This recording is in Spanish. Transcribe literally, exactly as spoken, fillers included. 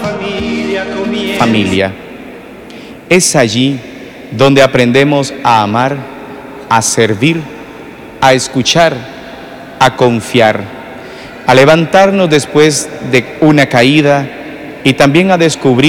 Familia. Es allí donde aprendemos a amar, a servir, a escuchar, a confiar, a levantarnos después de una caída y también a descubrir